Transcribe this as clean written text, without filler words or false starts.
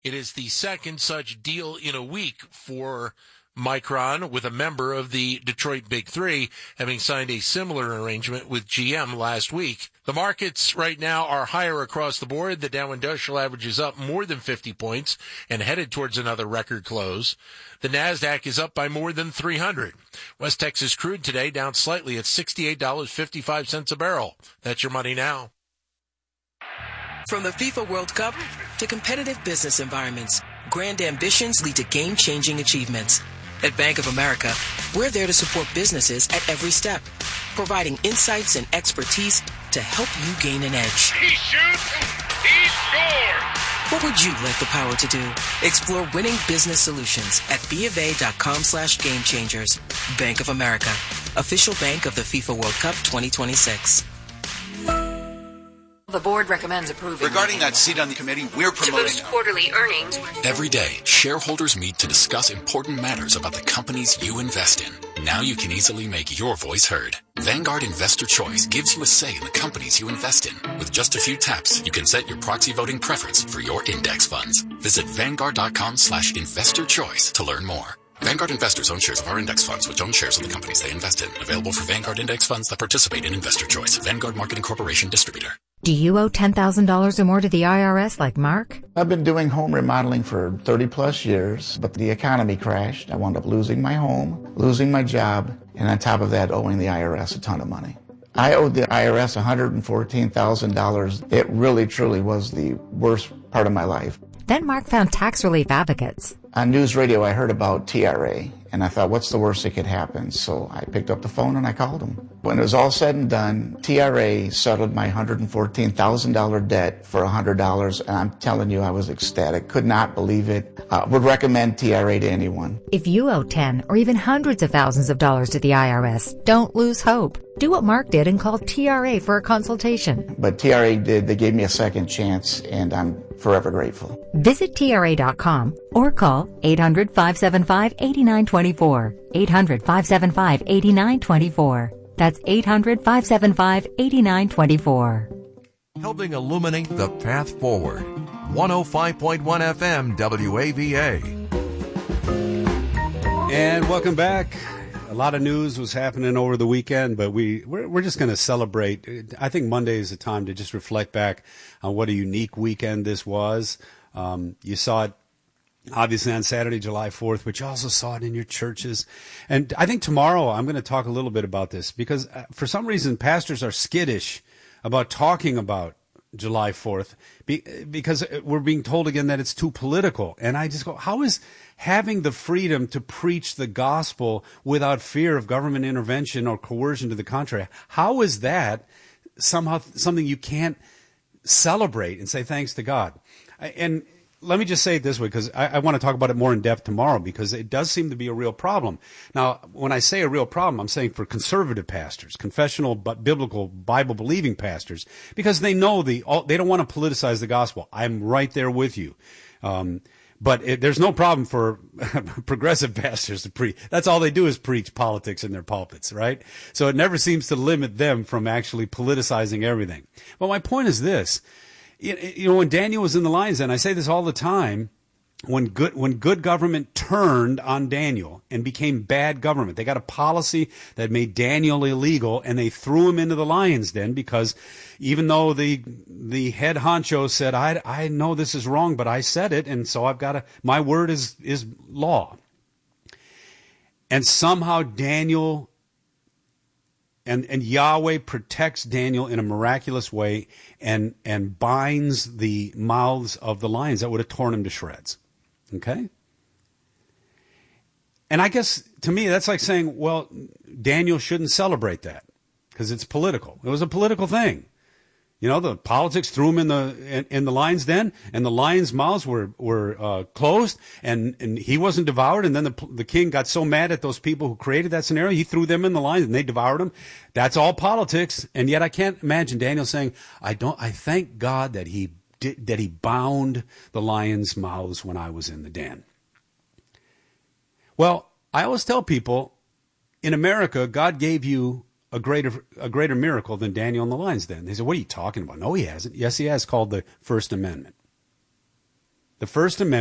It is the second such deal in a week for Micron, with a member of the Detroit Big Three having signed a similar arrangement with GM last week. The markets right now are higher across the board. The Dow Industrial Average is up more than 50 points and headed towards another record close. The NASDAQ is up by more than 300. West Texas crude today down slightly at $68.55 a barrel. That's your money now. From the FIFA World Cup to competitive business environments, grand ambitions lead to game-changing achievements. At Bank of America, we're there to support businesses at every step, providing insights and expertise to help you gain an edge. He shoots, he scores! What would you like the power to do? Explore winning business solutions at BofA.com/gamechangers. Bank of America, official bank of the FIFA World Cup 2026. The board recommends approving. Regarding that seat on the committee, we're promoting... To boost quarterly earnings. Every day, shareholders meet to discuss important matters about the companies you invest in. Now you can easily make your voice heard. Vanguard Investor Choice gives you a say in the companies you invest in. With just a few taps, you can set your proxy voting preference for your index funds. Visit Vanguard.com/investor choice to learn more. Vanguard investors own shares of our index funds, which own shares of the companies they invest in. Available for Vanguard index funds that participate in Investor Choice. Vanguard Marketing Corporation Distributor. Do you owe $10,000 or more to the IRS like Mark? I've been doing home remodeling for 30 plus years, but the economy crashed. I wound up losing my home, losing my job, and on top of that, owing the IRS a ton of money. I owed the IRS $114,000. It really, truly was the worst part of my life. Then Mark found tax relief advocates. On news radio, I heard about TRA, and I thought, what's the worst that could happen? So I picked up the phone and I called them. When it was all said and done, TRA settled my $114,000 debt for $100, and I'm telling you, I was ecstatic. Could not believe it. Would recommend TRA to anyone. If you owe 10 or even hundreds of thousands of dollars to the IRS, don't lose hope. Do what Mark did and call TRA for a consultation. But TRA did. They gave me a second chance, and I'm forever grateful. Visit TRA.com or call 800-575-8924. 800-575-8924. That's 800-575-8924. Helping illuminate the path forward. 105.1 FM WAVA. And welcome back. A lot of news was happening over the weekend, but we're just going to celebrate. I think Monday is a time to just reflect back on what a unique weekend this was. You saw it obviously on Saturday, July 4th, but you also saw it in your churches. And I think tomorrow I'm going to talk a little bit about this because for some reason pastors are skittish about talking about July 4th because we're being told again that it's too political. And I just go, how is having the freedom to preach the gospel without fear of government intervention or coercion to the contrary, how is that somehow something you can't celebrate and say thanks to God? And let me just say it this way, because I want to talk about it more in depth tomorrow, because it does seem to be a real problem. Now, when I say a real problem, I'm saying for conservative pastors, confessional but biblical Bible-believing pastors, because they know they don't want to politicize the gospel. I'm right there with you. But there's no problem for progressive pastors to preach. That's all they do is preach politics in their pulpits, right? So it never seems to limit them from actually politicizing everything. But my point is this. You know, when Daniel was in the lion's den, I say this all the time, when good government turned on Daniel and became bad government, they got a policy that made Daniel illegal, and they threw him into the lion's den because even though the head honcho said, I know this is wrong, but I said it, and so my word is law. And somehow Daniel and Yahweh protects Daniel in a miraculous way and binds the mouths of the lions that would have torn him to shreds. Okay? And I guess, to me, that's like saying, well, Daniel shouldn't celebrate that because it's political. It was a political thing. You know, the politics threw him in the lion's den, and the lions' mouths were closed, and he wasn't devoured. And then the king got so mad at those people who created that scenario, he threw them in the lions, and they devoured him. That's all politics. And yet, I can't imagine Daniel saying, "I thank God that he bound the lions' mouths when I was in the den." Well, I always tell people, in America, God gave you a greater miracle than Daniel in the lion's den. They say, what are you talking about? No, he hasn't. Yes, he has, called the First Amendment. The First Amendment